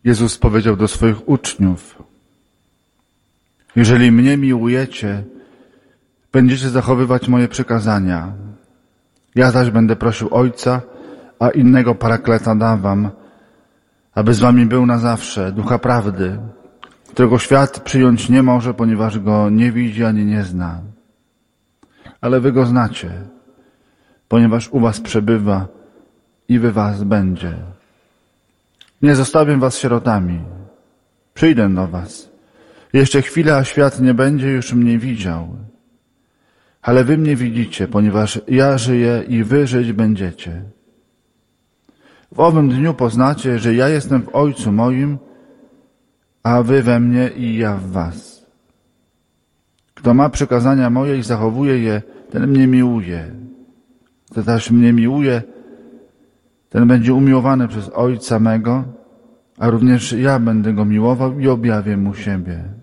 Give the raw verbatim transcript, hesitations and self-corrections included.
Jezus powiedział do swoich uczniów: jeżeli mnie miłujecie, będziecie zachowywać moje przykazania. Ja zaś będę prosił Ojca, a innego Parakleta dam wam, aby z wami był na zawsze, Ducha Prawdy, którego świat przyjąć nie może, ponieważ go nie widzi ani nie zna. Ale wy go znacie, ponieważ u was przebywa i wy was będzie. Nie zostawię was sierotami. Przyjdę do was. Jeszcze chwilę, a świat nie będzie już mnie widział. Ale wy mnie widzicie, ponieważ ja żyję i wy żyć będziecie. W owym dniu poznacie, że ja jestem w Ojcu moim, a wy we mnie i ja w was. Kto ma przykazania moje i zachowuje je, ten mnie miłuje. Kto też mnie miłuje, ten będzie umiłowany przez Ojca mego, a również ja będę go miłował i objawię mu siebie.